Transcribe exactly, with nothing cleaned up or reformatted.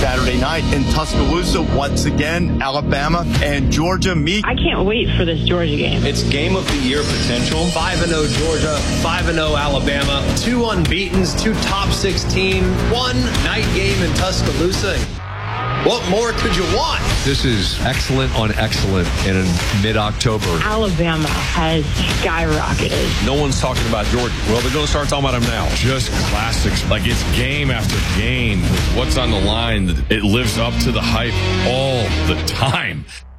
Saturday night in Tuscaloosa, once again, Alabama and Georgia meet. I can't wait for this Georgia game. It's game of the year potential. five and oh Georgia, five and oh Alabama, two unbeatens, two top sixteen, one night game in Tuscaloosa. What more could you want? This is excellent on excellent in mid-October. Alabama has skyrocketed. No one's talking about Georgia. Well, they're going to start talking about them now. Just classics. Like, it's game after game. What's on the line? It lives up to the hype all the time.